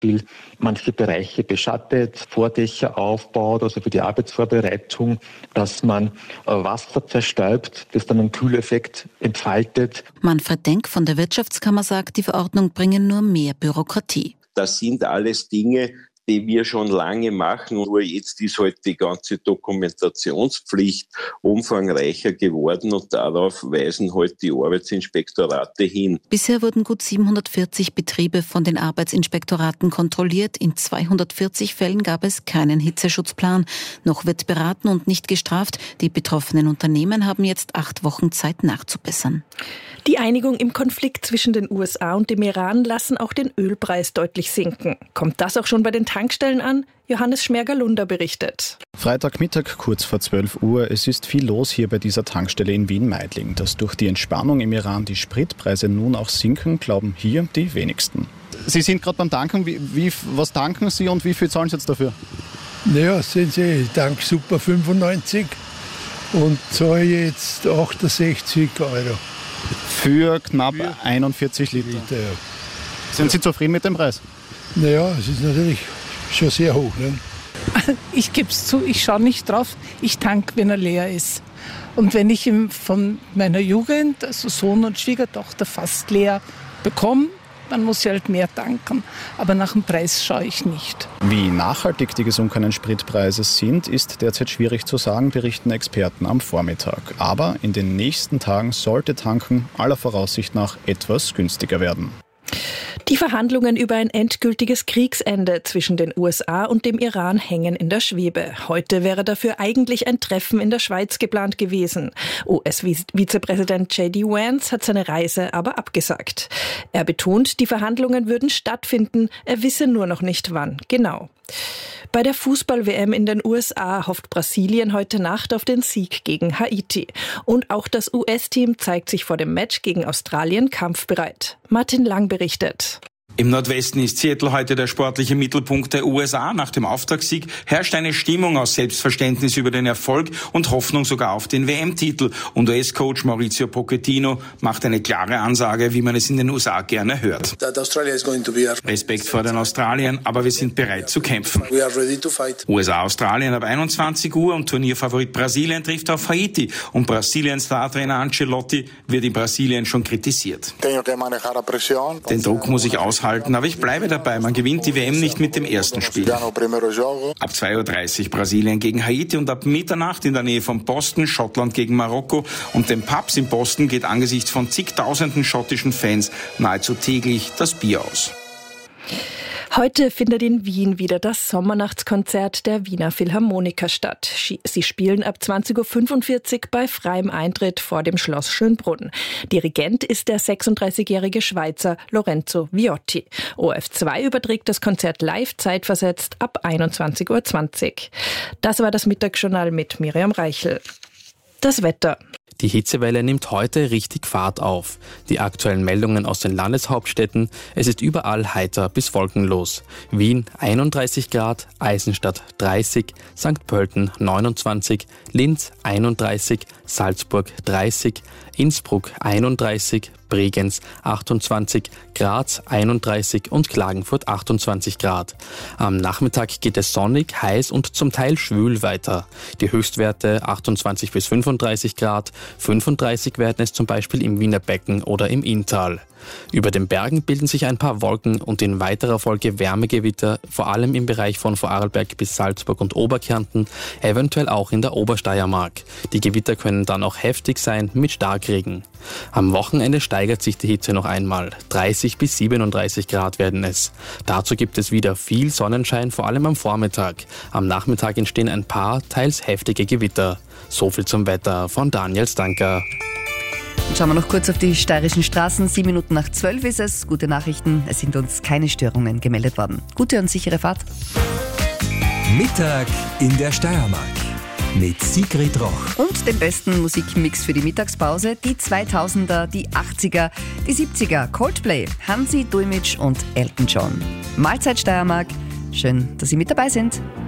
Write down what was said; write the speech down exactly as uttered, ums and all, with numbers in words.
Beispiel manche Bereiche beschattet, Vordächer aufbaut, also für die Arbeitsvorbereitung, dass man Wasser zerstäubt, das dann einen Kühleffekt entfaltet. Manfred Denk von der Wirtschaftskammer sagt, die Verordnung bringe nur mehr Bürokratie. Das sind alles Dinge, die wir schon lange machen. Nur jetzt ist halt die ganze Dokumentationspflicht umfangreicher geworden und darauf weisen halt die Arbeitsinspektorate hin. Bisher wurden gut siebenhundertvierzig Betriebe von den Arbeitsinspektoraten kontrolliert. In zweihundertvierzig Fällen gab es keinen Hitzeschutzplan. Noch wird beraten und nicht gestraft. Die betroffenen Unternehmen haben jetzt acht Wochen Zeit nachzubessern. Die Einigung im Konflikt zwischen den U S A und dem Iran lassen auch den Ölpreis deutlich sinken. Kommt das auch schon bei den Tankstellen an? Johannes Schmerger-Lunder berichtet. Freitagmittag kurz vor zwölf Uhr. Es ist viel los hier bei dieser Tankstelle in Wien-Meidling. Dass durch die Entspannung im Iran die Spritpreise nun auch sinken, glauben hier die wenigsten. Sie sind gerade beim Tanken. Wie, wie, was tanken Sie und wie viel zahlen Sie jetzt dafür? Naja, sehen Sie, ich tank Super fünfundneunzig und zahle jetzt achtundsechzig Euro. Für knapp Für einundvierzig Liter. Liter ja. Sind Sie zufrieden mit dem Preis? Naja, es ist natürlich schon sehr hoch. Ne? Ich gebe es zu, ich schaue nicht drauf. Ich tanke, wenn er leer ist. Und wenn ich ihn von meiner Jugend, also Sohn und Schwiegertochter, fast leer bekomme, dann muss ich halt mehr tanken. Aber nach dem Preis schaue ich nicht. Wie nachhaltig die gesunkenen Spritpreise sind, ist derzeit schwierig zu sagen, berichten Experten am Vormittag. Aber in den nächsten Tagen sollte Tanken aller Voraussicht nach etwas günstiger werden. Die Verhandlungen über ein endgültiges Kriegsende zwischen den U S A und dem Iran hängen in der Schwebe. Heute wäre dafür eigentlich ein Treffen in der Schweiz geplant gewesen. U S-Vizepräsident J D Vance hat seine Reise aber abgesagt. Er betont, die Verhandlungen würden stattfinden, er wisse nur noch nicht wann genau. Bei der Fußball-W M in den U S A hofft Brasilien heute Nacht auf den Sieg gegen Haiti. Und auch das U S-Team zeigt sich vor dem Match gegen Australien kampfbereit. Martin Lang berichtet. Im Nordwesten ist Seattle heute der sportliche Mittelpunkt der U S A. Nach dem Auftaktsieg herrscht eine Stimmung aus Selbstverständnis über den Erfolg und Hoffnung sogar auf den W M-Titel. Und U S-Coach Mauricio Pochettino macht eine klare Ansage, wie man es in den U S A gerne hört. Respekt vor den Australiern, aber wir sind bereit zu kämpfen. U S A-Australien ab einundzwanzig Uhr und Turnierfavorit Brasilien trifft auf Haiti. Und Brasiliens Startrainer Ancelotti wird in Brasilien schon kritisiert. Den Druck muss ich aushalten. Aber ich bleibe dabei, man gewinnt die W M nicht mit dem ersten Spiel. Ab zwei Uhr dreißig Brasilien gegen Haiti und ab Mitternacht in der Nähe von Boston Schottland gegen Marokko. Und den Pubs in Boston geht angesichts von zigtausenden schottischen Fans nahezu täglich das Bier aus. Heute findet in Wien wieder das Sommernachtskonzert der Wiener Philharmoniker statt. Sie spielen ab zwanzig Uhr fünfundvierzig bei freiem Eintritt vor dem Schloss Schönbrunn. Dirigent ist der sechsunddreißigjährige Schweizer Lorenzo Viotti. O R F zwei überträgt das Konzert live zeitversetzt ab einundzwanzig Uhr zwanzig. Das war das Mittagsjournal mit Miriam Reichel. Das Wetter. Die Hitzewelle nimmt heute richtig Fahrt auf. Die aktuellen Meldungen aus den Landeshauptstädten: Es ist überall heiter bis wolkenlos. Wien einunddreißig Grad, Eisenstadt dreißig, Sankt Pölten neunundzwanzig, Linz einunddreißig, Salzburg dreißig, Innsbruck einunddreißig, Bregenz achtundzwanzig, Graz einunddreißig und Klagenfurt achtundzwanzig Grad. Am Nachmittag geht es sonnig, heiß und zum Teil schwül weiter. Die Höchstwerte achtundzwanzig bis fünfunddreißig Grad, fünfunddreißig werden es zum Beispiel im Wiener Becken oder im Inntal. Über den Bergen bilden sich ein paar Wolken und in weiterer Folge Wärmegewitter, vor allem im Bereich von Vorarlberg bis Salzburg und Oberkärnten, eventuell auch in der Obersteiermark. Die Gewitter können dann auch heftig sein mit Starkregen. Am Wochenende steigert sich die Hitze noch einmal. dreißig bis siebenunddreißig Grad werden es. Dazu gibt es wieder viel Sonnenschein, vor allem am Vormittag. Am Nachmittag entstehen ein paar, teils heftige Gewitter. So viel zum Wetter von Daniel Stanker. Schauen wir noch kurz auf die steirischen Straßen. Sieben Minuten nach zwölf ist es. Gute Nachrichten, es sind uns keine Störungen gemeldet worden. Gute und sichere Fahrt. Mittag in der Steiermark mit Sigrid Roch. Und den besten Musikmix für die Mittagspause. Die zweitausender, die achtziger, die siebziger. Coldplay, Hansi Dulmitsch und Elton John. Mahlzeit Steiermark. Schön, dass Sie mit dabei sind.